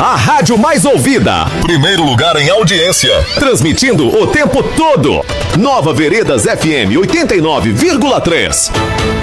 A rádio mais ouvida. Primeiro lugar em audiência. Transmitindo o tempo todo. Nova Veredas FM 89,3.